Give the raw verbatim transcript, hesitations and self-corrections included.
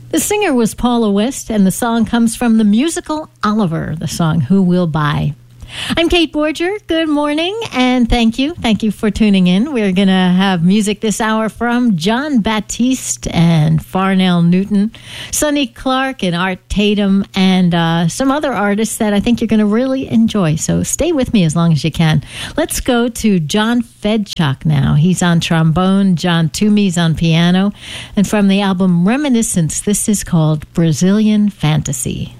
The singer was Paula West, and the song comes from the musical Oliver, the song Who Will Buy. I'm Kate Borger. Good morning, and thank you. Thank you for tuning in. We're going to have music this hour from John Baptiste and Farnell Newton, Sonny Clark and Art Tatum, and uh, some other artists that I think you're going to really enjoy. So stay with me as long as you can. Let's go to John Fedchuk now. He's on trombone, John Toomey's on piano, and from the album Reminiscence, this is called Brazilian Fantasy.